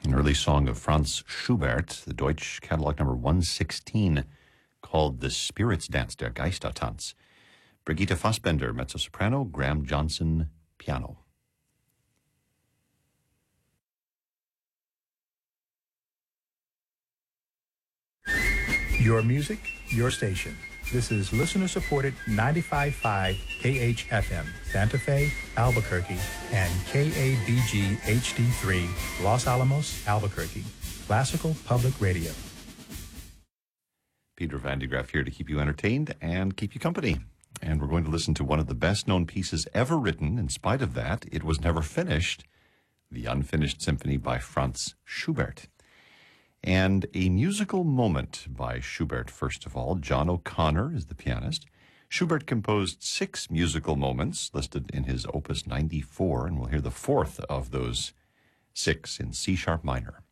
an early song of Franz Schubert, the Deutsch catalog number 116, called The Spirits Dance, der Geistertanz. Brigitte Fassbender, mezzo-soprano, Graham Johnson, piano. Your music, your station. This is listener-supported 95.5 KHFM, Santa Fe, Albuquerque, and KABG HD3, Los Alamos, Albuquerque. Classical Public Radio. Peter Van de Graaff here to keep you entertained and keep you company. And we're going to listen to one of the best-known pieces ever written. In spite of that, it was never finished, the Unfinished Symphony by Franz Schubert. And a musical moment by Schubert, first of all. John O'Connor is the pianist. Schubert composed 6 musical moments listed in his Opus 94, and we'll hear the 4th of those 6 in C-sharp minor.